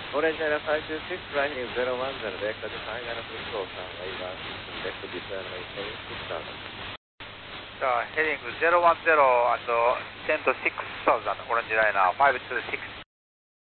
オレンジライナー526 flying 010 で、風海岸のフルさんが今、進んで、富士山の1点6スタート。 heading 010 and 10 to 6000, Orange Liner 526.